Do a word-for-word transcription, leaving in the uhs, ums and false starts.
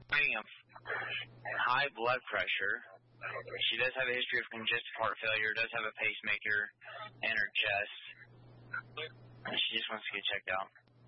of high blood pressure. She does have a history of congestive heart failure, does have a pacemaker in her chest. She just wants to get checked out.